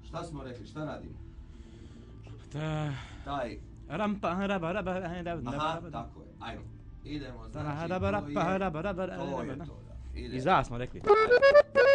Šta smo rekli, šta radimo? Ta... Taj... Rampa, raba, raba, Aha, tako je, ajmo. Idemo, znači, raba, to je to, da. I za smo rekli. Ajmo.